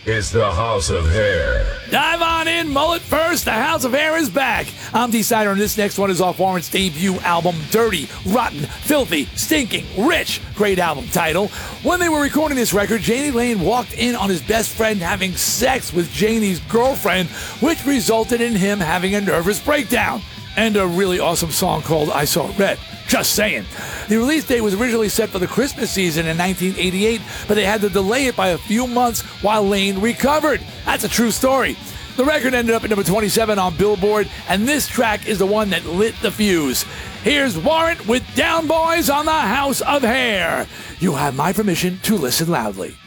is the House of Hair. Dive on in, mullet first. The House of Hair is back. I'm D-Sider, and this next one is off Warrant's debut album, Dirty, Rotten, Filthy, Stinking, Rich. Great album title. When they were recording this record, Jani Lane walked in on his best friend having sex with Jani's girlfriend, which resulted in him having a nervous breakdown. And a really awesome song called I Saw Red. Just saying. The release date was originally set for the Christmas season in 1988, but they had to delay it by a few months while Lane recovered. That's a true story. The record ended up at number 27 on Billboard, and this track is the one that lit the fuse. Here's Warrant with Down Boys on the House of Hair. You have my permission to listen loudly.